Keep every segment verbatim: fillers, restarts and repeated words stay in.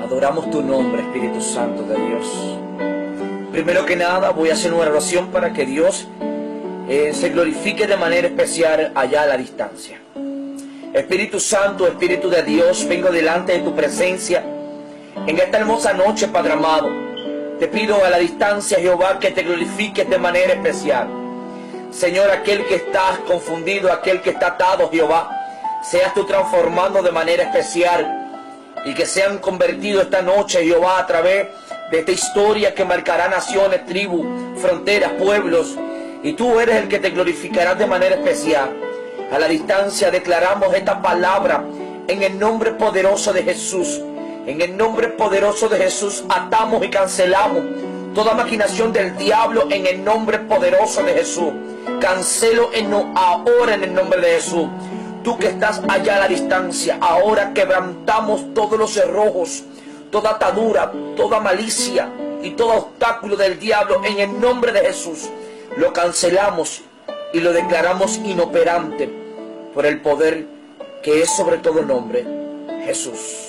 Adoramos tu nombre, Espíritu Santo de Dios. Primero que nada voy a hacer una oración para que Dios eh, se glorifique de manera especial allá a la distancia. Espíritu Santo, Espíritu de Dios, vengo delante de tu presencia en esta hermosa noche, Padre amado. Te pido a la distancia, Jehová, que te glorifiques de manera especial. Señor, aquel que está confundido, aquel que está atado, Jehová, seas tú transformando de manera especial y que sean convertidos esta noche, Jehová, a través de esta historia que marcará naciones, tribus, fronteras, pueblos, y tú eres el que te glorificarás de manera especial. A la distancia declaramos esta palabra en el nombre poderoso de Jesús. En el nombre poderoso de Jesús atamos y cancelamos toda maquinación del diablo en el nombre poderoso de Jesús. Cancelo en no, ahora en el nombre de Jesús. Tú que estás allá a la distancia, ahora quebrantamos todos los cerrojos, toda atadura, toda malicia y todo obstáculo del diablo en el nombre de Jesús. Lo cancelamos y lo declaramos inoperante por el poder que es sobre todo el nombre, Jesús.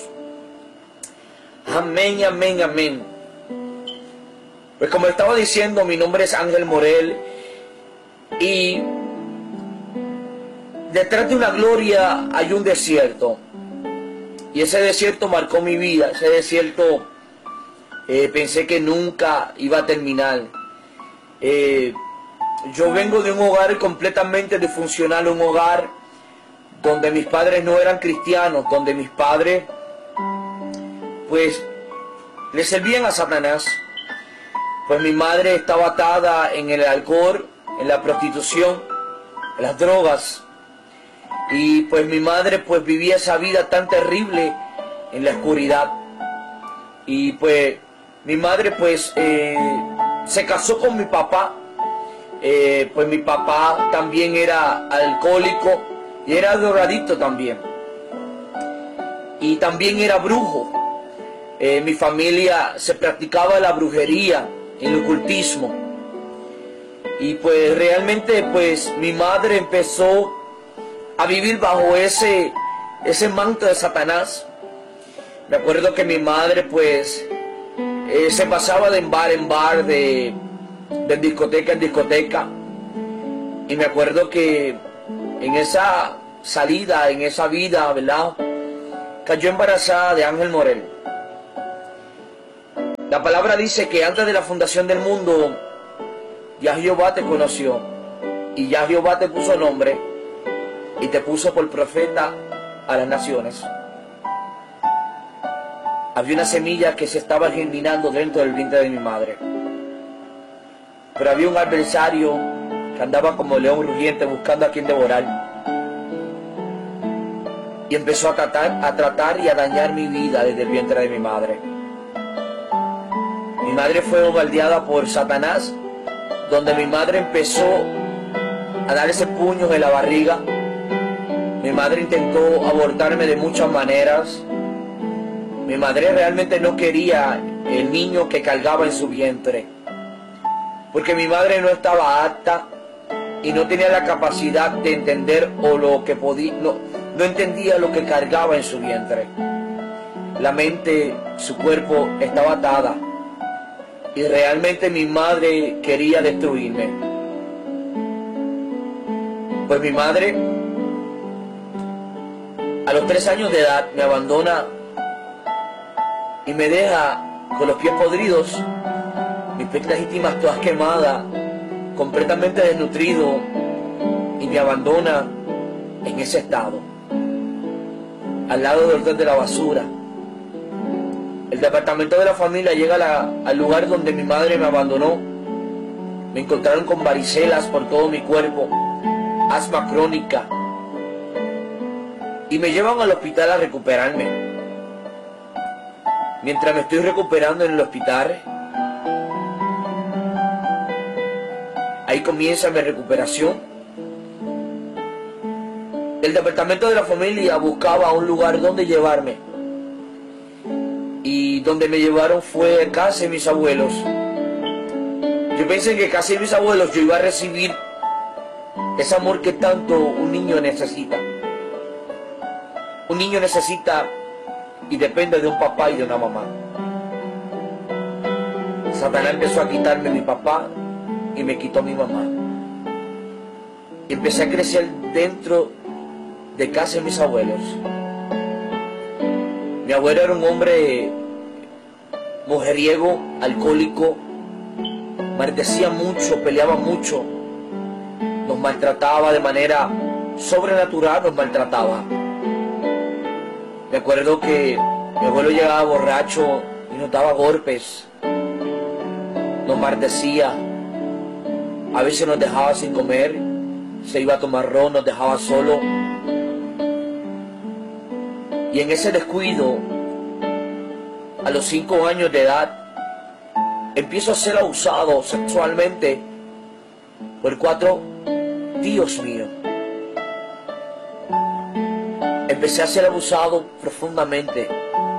Amén, amén, amén. Pues como estaba diciendo, mi nombre es Ángel Morel y detrás de una gloria hay un desierto. Y ese desierto marcó mi vida. Ese desierto eh, pensé que nunca iba a terminar. Eh, yo vengo de un hogar completamente disfuncional, un hogar donde mis padres no eran cristianos, donde mis padres pues le servían a Satanás. Pues mi madre estaba atada en el alcohol, en la prostitución, en las drogas. Y pues mi madre pues vivía esa vida tan terrible en la oscuridad. Y pues mi madre pues eh, se casó con mi papá. Eh, pues mi papá también era alcohólico y era drogadicto también. Y también era brujo. Eh, mi familia se practicaba la brujería, el ocultismo. Y pues realmente pues mi madre empezó a vivir bajo ese, ese manto de Satanás. Me acuerdo que mi madre pues eh, se pasaba de bar en bar, de, de discoteca en discoteca. Y me acuerdo que en esa salida, en esa vida, ¿verdad?, cayó embarazada de Ángel Morel. La palabra dice que antes de la fundación del mundo, ya Jehová te conoció y ya Jehová te puso nombre y te puso por profeta a las naciones. Había una semilla que se estaba germinando dentro del vientre de mi madre. Pero había un adversario que andaba como león rugiente buscando a quien devorar. Y empezó a tratar, a tratar y a dañar mi vida desde el vientre de mi madre. Mi madre fue bombardeada por Satanás, donde mi madre empezó a dar ese puño en la barriga. Mi madre intentó abortarme de muchas maneras. Mi madre realmente no quería el niño que cargaba en su vientre, porque mi madre no estaba apta y no tenía la capacidad de entender o lo que podía, no, no entendía lo que cargaba en su vientre. La mente, su cuerpo estaba atada y realmente mi madre quería destruirme. Pues mi madre a los tres años de edad me abandona y me deja con los pies podridos, mis piernas íntimas todas quemadas, completamente desnutrido, y me abandona en ese estado, al lado del hotel de la basura. El departamento de la familia llega a la, al lugar donde mi madre me abandonó. Me encontraron con varicelas por todo mi cuerpo, asma crónica, y me llevan al hospital a recuperarme. Mientras me estoy recuperando en el hospital, ahí comienza mi recuperación. El departamento de la familia buscaba un lugar donde llevarme, y donde me llevaron fue a casa de mis abuelos. Yo pensé que en casa de mis abuelos yo iba a recibir ese amor que tanto un niño necesita. Un niño necesita y depende de un papá y de una mamá. Satanás empezó a quitarme a mi papá y me quitó a mi mamá. Y empecé a crecer dentro de casa de mis abuelos. Mi abuelo era un hombre mujeriego, alcohólico, maldecía mucho, peleaba mucho, nos maltrataba de manera sobrenatural, nos maltrataba. Me acuerdo que mi abuelo llegaba borracho y nos daba golpes, nos maldecía, a veces nos dejaba sin comer, se iba a tomar ron, nos dejaba solo. Y en ese descuido, a los cinco años de edad, empiezo a ser abusado sexualmente por cuatro tíos míos. Empecé a ser abusado profundamente.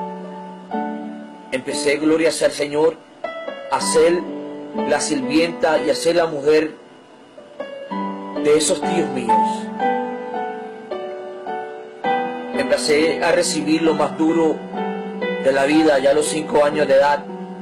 Empecé, gloria sea al Señor, a ser la sirvienta y a ser la mujer de esos tíos míos. Empecé a recibir lo más duro de la vida ya a los cinco años de edad.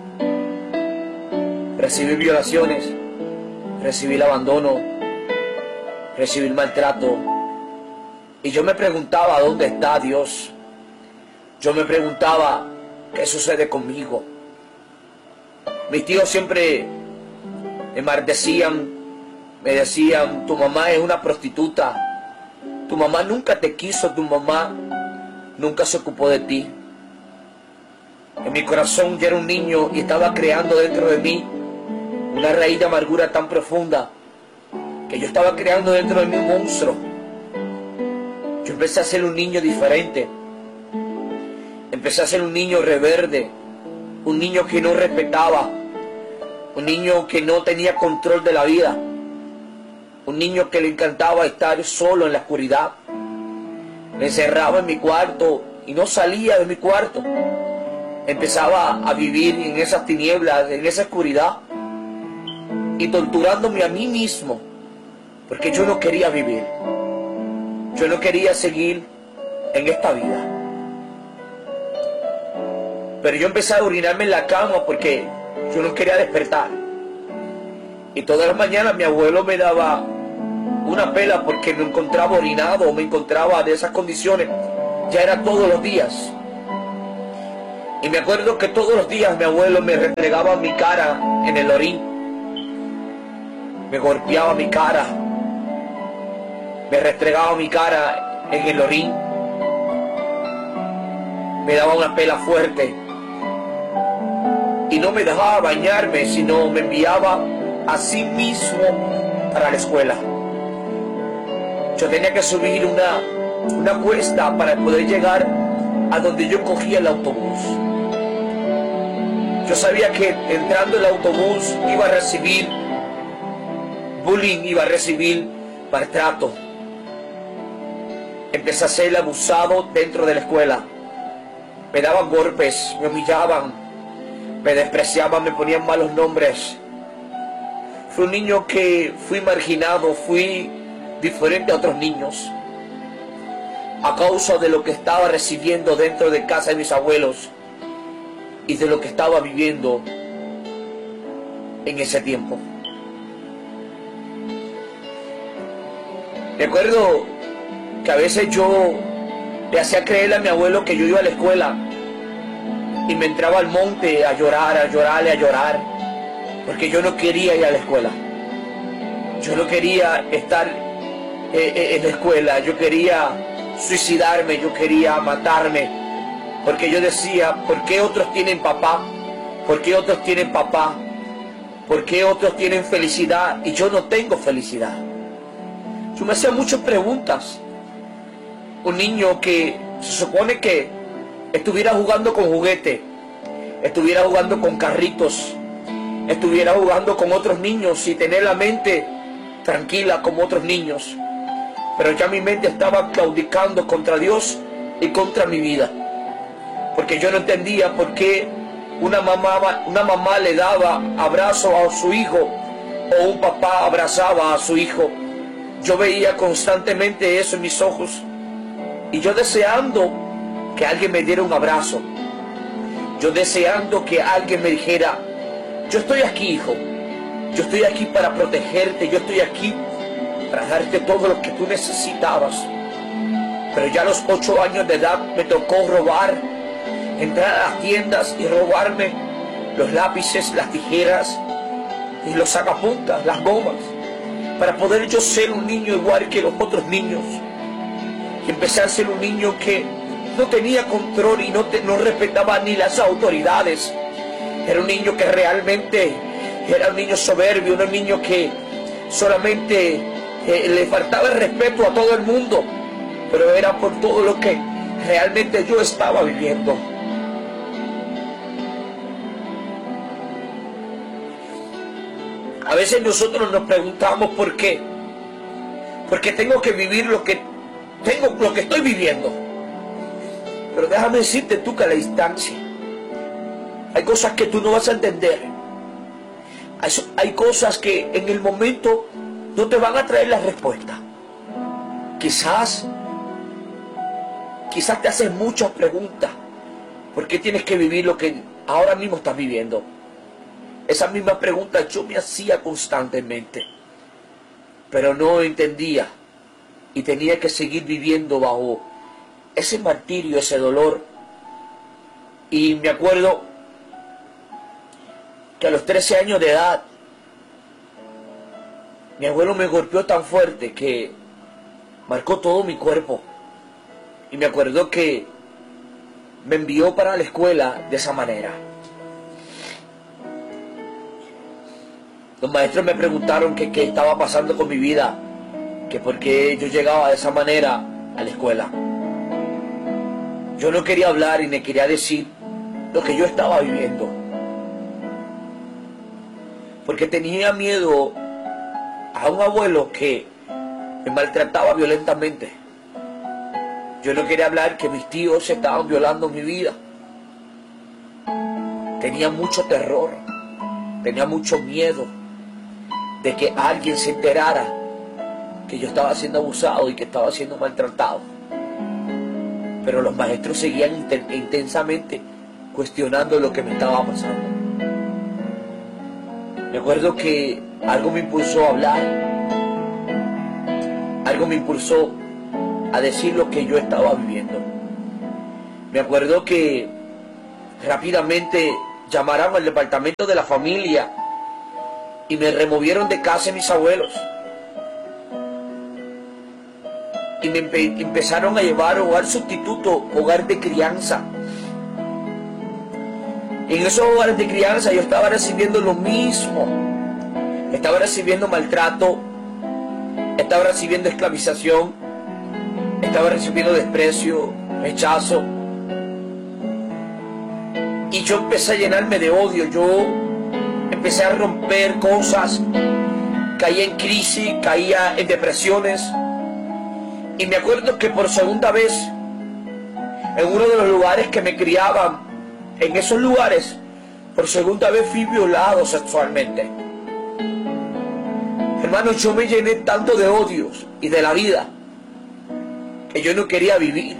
Recibí violaciones, recibí el abandono, recibí el maltrato. Y yo me preguntaba, ¿dónde está Dios? Yo me preguntaba, ¿qué sucede conmigo? Mis tíos siempre me maldecían, me decían, tu mamá es una prostituta, tu mamá nunca te quiso, tu mamá nunca se ocupó de ti. En mi corazón yo era un niño y estaba creando dentro de mí una raíz de amargura tan profunda que yo estaba creando dentro de mí un monstruo. Yo empecé a ser un niño diferente. Empecé a ser un niño rebelde, un niño que no respetaba, un niño que no tenía control de la vida, un niño que le encantaba estar solo en la oscuridad. Me encerraba en mi cuarto y no salía de mi cuarto. Empezaba a vivir en esas tinieblas, en esa oscuridad, y torturándome a mí mismo, porque yo no quería vivir. Yo no quería seguir en esta vida. Pero yo empecé a orinarme en la cama porque yo no quería despertar. Y todas las mañanas mi abuelo me daba una pela porque me encontraba orinado o me encontraba de esas condiciones. Ya era todos los días. Y me acuerdo que todos los días mi abuelo me restregaba mi cara en el orín. Me golpeaba mi cara. Me restregaba mi cara en el orín. Me daba una pela fuerte. Y no me dejaba bañarme, sino me enviaba a sí mismo para la escuela. Yo tenía que subir una, una cuesta para poder llegar a donde yo cogía el autobús. Yo sabía que entrando el autobús iba a recibir bullying, iba a recibir maltrato. Empecé a ser abusado dentro de la escuela. Me daban golpes, me humillaban, me despreciaban, me ponían malos nombres. Fui un niño que fui marginado, fui diferente a otros niños a causa de lo que estaba recibiendo dentro de casa de mis abuelos y de lo que estaba viviendo en ese tiempo. Recuerdo que a veces yo le hacía creer a mi abuelo que yo iba a la escuela y me entraba al monte a llorar, a llorarle, a llorar, porque yo no quería ir a la escuela. Yo no quería estar eh, en la escuela, yo quería suicidarme, yo quería matarme, porque yo decía, ¿por qué otros tienen papá? ¿Por qué otros tienen papá? ¿Por qué otros tienen felicidad y yo no tengo felicidad? Yo me hacía muchas preguntas. Un niño que se supone que estuviera jugando con juguete, estuviera jugando con carritos, estuviera jugando con otros niños y tener la mente tranquila como otros niños. Pero ya mi mente estaba claudicando contra Dios y contra mi vida. Porque yo no entendía por qué una mamá, una mamá le daba abrazo a su hijo o un papá abrazaba a su hijo. Yo veía constantemente eso en mis ojos. Y yo deseando que alguien me diera un abrazo. Yo deseando que alguien me dijera, yo estoy aquí, hijo. Yo estoy aquí para protegerte. Yo estoy aquí para darte todo lo que tú necesitabas. Pero ya a los ocho años de edad me tocó robar, entrar a las tiendas y robarme los lápices, las tijeras y los sacapuntas, las gomas, para poder yo ser un niño igual que los otros niños. Y empecé a ser un niño que no tenía control y no, te, no respetaba ni las autoridades. Era un niño que realmente era un niño soberbio, un niño que solamente eh, le faltaba el respeto a todo el mundo, pero era por todo lo que realmente yo estaba viviendo. A veces nosotros nos preguntamos por qué. Porque tengo que vivir lo que tengo, lo que estoy viviendo. Pero déjame decirte tú que a la distancia hay cosas que tú no vas a entender. Hay, hay cosas que en el momento no te van a traer la respuesta. Quizás, quizás te haces muchas preguntas. ¿Por qué tienes que vivir lo que ahora mismo estás viviendo? Esa misma pregunta yo me hacía constantemente, pero no entendía y tenía que seguir viviendo bajo ese martirio, ese dolor. Y me acuerdo que a los trece años de edad mi abuelo me golpeó tan fuerte que marcó todo mi cuerpo. Y me acuerdo que me envió para la escuela de esa manera. Los maestros me preguntaron que qué estaba pasando con mi vida, que por qué yo llegaba de esa manera a la escuela. Yo no quería hablar y ni quería decir lo que yo estaba viviendo, porque tenía miedo a un abuelo que me maltrataba violentamente. Yo no quería hablar que mis tíos estaban violando mi vida. Tenía mucho terror, tenía mucho miedo de que alguien se enterara que yo estaba siendo abusado y que estaba siendo maltratado. Pero los maestros seguían intensamente cuestionando lo que me estaba pasando. Me acuerdo que algo me impulsó a hablar, algo me impulsó a decir lo que yo estaba viviendo. Me acuerdo que rápidamente llamaron al departamento de la familia y me removieron de casa mis abuelos. Y me empe empezaron a llevar a hogar sustituto, hogar de crianza. En esos hogares de crianza yo estaba recibiendo lo mismo. Estaba recibiendo maltrato, estaba recibiendo esclavización, estaba recibiendo desprecio, rechazo. Y yo empecé a llenarme de odio. Yo empecé a romper cosas, caía en crisis, caía en depresiones. Y me acuerdo que por segunda vez, en uno de los lugares que me criaban, en esos lugares, por segunda vez fui violado sexualmente. Hermanos, yo me llené tanto de odios y de la vida que yo no quería vivir.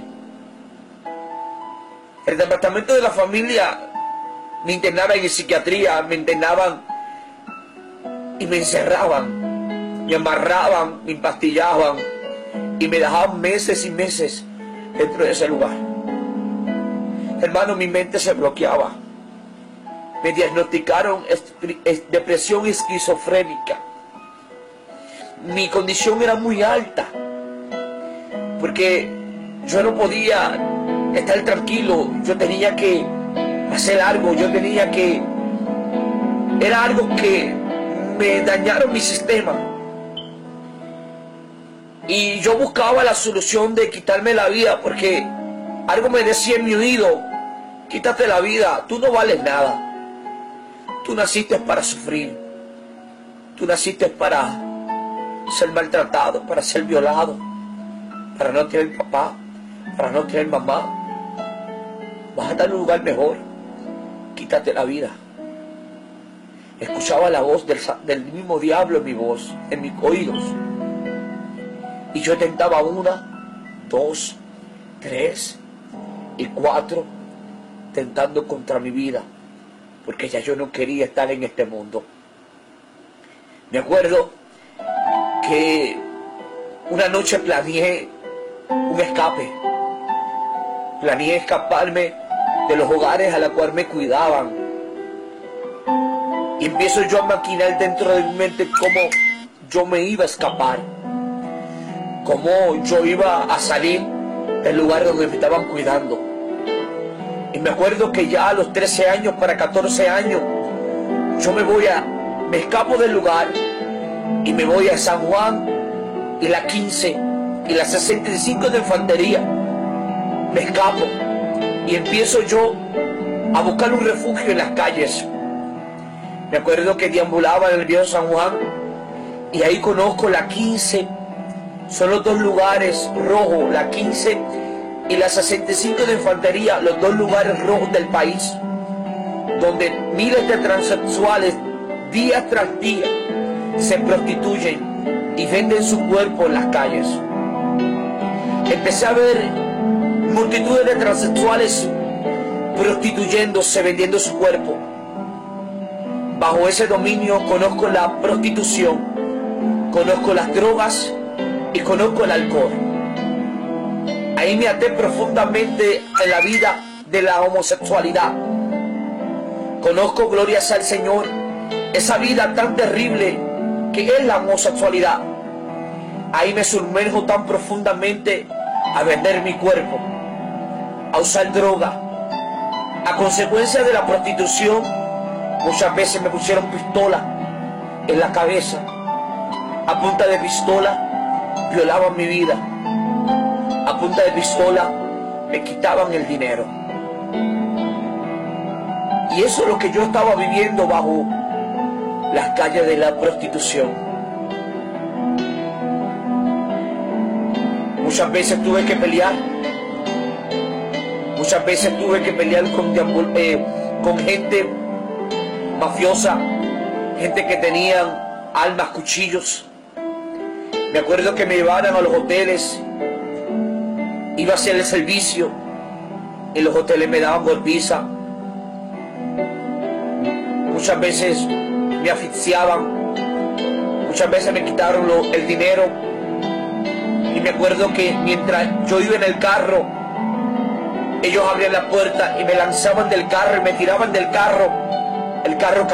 El departamento de la familia me internaban en psiquiatría, me internaban y me encerraban, me amarraban, me empastillaban y me dejaban meses y meses dentro de ese lugar. Hermano, mi mente se bloqueaba. Me diagnosticaron depresión esquizofrénica. Mi condición era muy alta, porque yo no podía estar tranquilo. Yo tenía que hacer algo, yo tenía que... Era algo que me dañaron mi sistema. Y yo buscaba la solución de quitarme la vida, porque algo me decía en mi oído: quítate la vida, tú no vales nada. Tú naciste para sufrir. Tú naciste para ser maltratado, para ser violado, para no tener papá, para no tener mamá. Vas a estar en un lugar mejor. Quítate la vida. Escuchaba la voz del, del mismo diablo en mi voz, en mis oídos. Y yo tentaba una, dos, tres, y cuatro tentando contra mi vida, porque ya yo no quería estar en este mundo. Me acuerdo que una noche planeé un escape, planeé escaparme de los hogares a los cuales me cuidaban, y empiezo yo a maquinar dentro de mi mente cómo yo me iba a escapar, cómo yo iba a salir del lugar donde me estaban cuidando. Y me acuerdo que ya a los trece años para catorce años, yo me voy a, me escapo del lugar y me voy a San Juan y la quince y la sesenta y cinco de infantería. Me escapo y empiezo yo a buscar un refugio en las calles. Me acuerdo que deambulaba en el viejo San Juan y ahí conozco la quince. Son los dos lugares rojos, la quince y la sesenta y cinco de infantería, los dos lugares rojos del país, donde miles de transexuales día tras día se prostituyen y venden su cuerpo en las calles. Empecé a ver multitudes de transexuales prostituyéndose, vendiendo su cuerpo. Bajo ese dominio conozco la prostitución, conozco las drogas y conozco el alcohol. Ahí me até profundamente en la vida de la homosexualidad. Conozco, gloria sea al Señor, esa vida tan terrible que es la homosexualidad. Ahí me sumerjo tan profundamente a vender mi cuerpo, a usar droga. A consecuencia de la prostitución, muchas veces me pusieron pistola en la cabeza. A punta de pistola violaban mi vida. A punta de pistola me quitaban el dinero. Y eso es lo que yo estaba viviendo bajo las calles de la prostitución. Muchas veces tuve que pelear. Muchas veces tuve que pelear con, eh, con gente mafiosa, gente que tenían armas, cuchillos. Me acuerdo que me llevaran a los hoteles. Iba a hacer el servicio. En los hoteles me daban golpiza. Muchas veces me asfixiaban. Muchas veces me quitaron lo, el dinero. Y me acuerdo que mientras yo iba en el carro, ellos abrían la puerta y me lanzaban del carro y me tiraban del carro. El carro